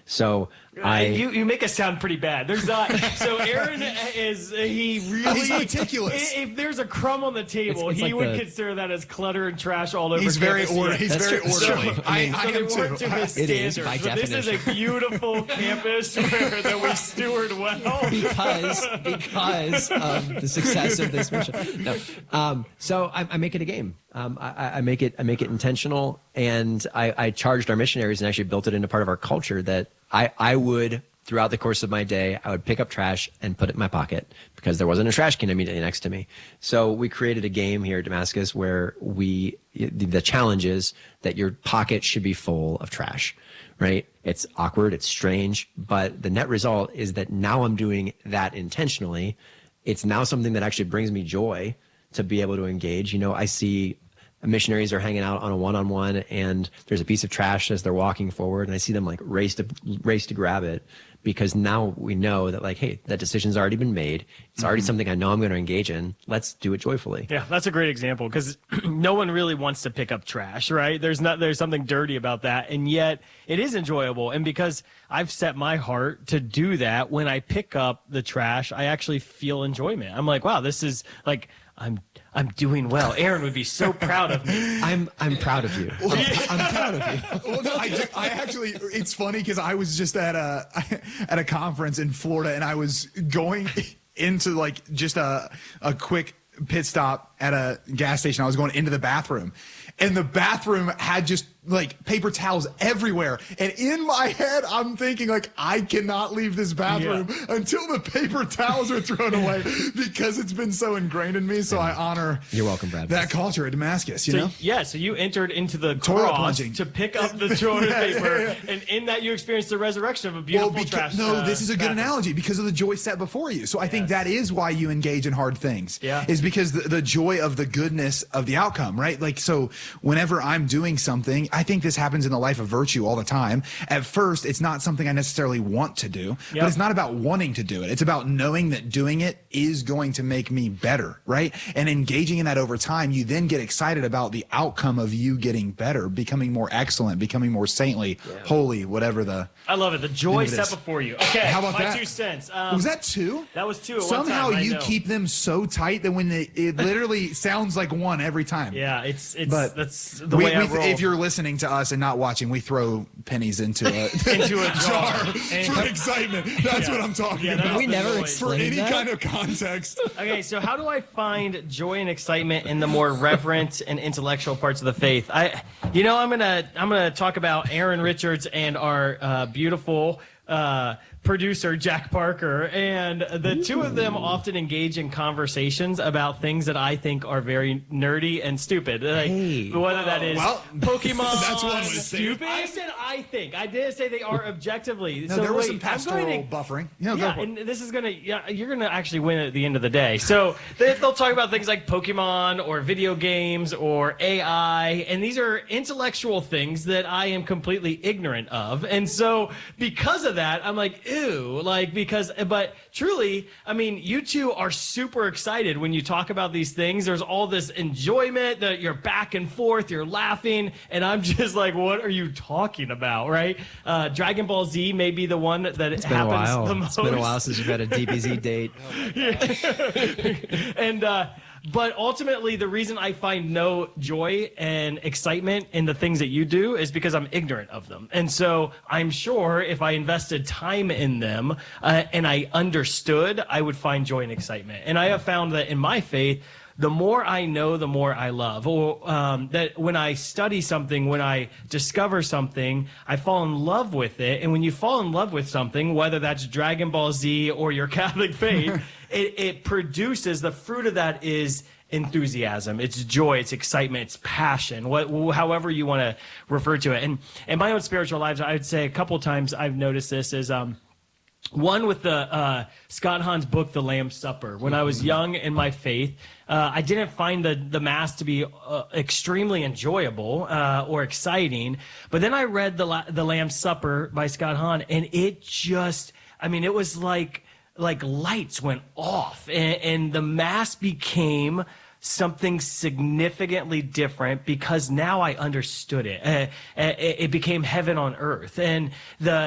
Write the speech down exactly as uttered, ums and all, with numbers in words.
So I you you make us sound pretty bad. There's not. So Aaron is he really? He's meticulous. If, if there's a crumb on the table, It's- it's he like would the- consider that as clutter and trash all over. He's very campus. order. Yeah. He's That's very true. That's orderly. true. I, So I they am weren't too. to his It is, standards. by But this is a definition. beautiful campus where that we steward well. because because of the success of this mission. No. Um, so I, I make it a game. Um, I, I make it I make it intentional, and I, I charged our missionaries and actually built it into part of our culture that I, I would throughout the course of my day I would pick up trash and put it in my pocket because there wasn't a trash can immediately next to me. So we created a game here at Damascus where we the, the challenge is that your pocket should be full of trash. Right? It's awkward, it's strange, but the net result is that now I'm doing that intentionally. It's now something that actually brings me joy to be able to engage. You know, I see missionaries are hanging out on a one-on-one and there's a piece of trash as they're walking forward and I see them like race to race to grab it because now we know that like, hey, that decision's already been made. It's already Mm-hmm. something I know I'm going to engage in. Let's do it joyfully. Yeah, that's a great example because no one really wants to pick up trash, right? There's not there's something dirty about that, and yet it is enjoyable. And because I've set my heart to do that, when I pick up the trash, I actually feel enjoyment. I'm like, wow, this is like I'm I'm doing well. Aaron would be so proud of me. I'm I'm proud of you. I'm, I'm proud of you. Well, no, I, do- I actually, it's funny because I was just at a at a conference in Florida and I was going into like just a a quick pit stop at a gas station. I was going into the bathroom, and the bathroom had just like paper towels everywhere. And in my head, I'm thinking like, I cannot leave this bathroom Yeah. until the paper towels are thrown away because it's been so ingrained in me. So I honor You're welcome, Brad. that culture at Damascus, you So, know? yeah, so you entered into the Toilet cross plunging. to pick up the toilet Yeah, yeah, paper, yeah. and in that you experienced the resurrection of a beautiful Well, beca- trash. no, uh, this is a good bathroom. analogy because of the joy set before you. So I think Yes. that is why you engage in hard things. Yeah. Is because the, the joy of the goodness of the outcome, right? Like, so whenever I'm doing something, I think this happens in the life of virtue all the time. At first, it's not something I necessarily want to do, Yep. but it's not about wanting to do it. It's about knowing that doing it is going to make me better, right? And engaging in that over time, you then get excited about the outcome of you getting better, becoming more excellent, becoming more saintly, holy, whatever the. I love it. The joy End of set this. before you. Okay, How about my that? two cents. Um, Was that two? That was two. At one Somehow time, I you know. keep them so tight that when they, it literally sounds like one every time. Yeah, it's it's But that's the we, way I we, roll. if you're listening to us and not watching, we throw pennies into a into a jar, And- for excitement. That's Yeah. what I'm talking Yeah, about. that's We the never joy. For explained any that. kind of context. Okay, so how do I find joy and excitement in the more reverent and intellectual parts of the faith? I, you know, I'm gonna I'm gonna talk about Aaron Richards and our uh, beautiful uh, producer Jack Parker, and the two of them often engage in conversations about things that I think are very nerdy and stupid. Like, Hey. whether that is Well, Pokemon. that's one way to say it. stupid. I said I think. I didn't say they are objectively. No, so there was wait, some I'm pastoral going to- buffering. You know, go yeah, for it. and this is gonna, yeah, you're gonna actually win at the end of the day. So they, they'll talk about things like Pokemon or video games or A I, and these are intellectual things that I am completely ignorant of. And so because of that, I'm like, ew, like because, but truly, I mean, you two are super excited when you talk about these things. There's all this enjoyment that you're back and forth, you're laughing, and I'm just like, what are you talking about, right? Uh, Dragon Ball Z may be the one that It's been a happens while. the most. It's been a while since you've had a D B Z date. and uh but ultimately the reason I find no joy and excitement in the things that you do is because I'm ignorant of them. And so I'm sure if I invested time in them uh, and I understood, I would find joy and excitement. And I have found that in my faith, the more I know, the more I love. Or um, that when I study something, when I discover something, I fall in love with it. And when you fall in love with something, whether that's Dragon Ball Z or your Catholic faith, it, it produces, the fruit of that is enthusiasm, it's joy, it's excitement, it's passion, what, however you want to refer to it. And in my own spiritual lives, I would say a couple times I've noticed this is, um, one with the uh, Scott Hahn's book, The Lamb's Supper. When I was young in my faith, uh, I didn't find the, the Mass to be uh, extremely enjoyable uh, or exciting. But then I read the, La- the Lamb's Supper by Scott Hahn, and it just, I mean, it was like, like lights went off, and, and the Mass became something significantly different because now I understood it. Uh, it, it became heaven on earth. And the